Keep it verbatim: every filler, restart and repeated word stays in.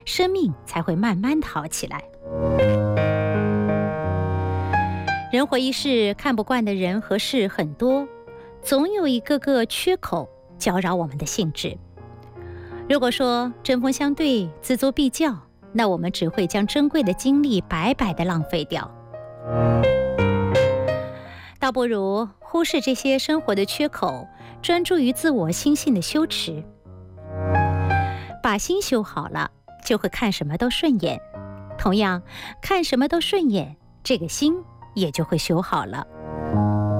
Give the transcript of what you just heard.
生命才会慢慢的好起来。人活一世，看不惯的人和事很多，总有一个个缺口搅扰我们的兴致。如果说针锋相对、锱铢必较，那我们只会将珍贵的精力白白的浪费掉。倒不如忽视这些生活的缺口，专注于自我心性的修持。把心修好了，就会看什么都顺眼。同样，看什么都顺眼，这个心也就会修好了。